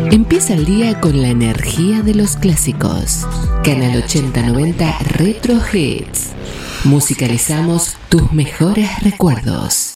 Empieza el día con la energía de los clásicos. Canal 8090 Retro Hits. Musicalizamos tus mejores recuerdos.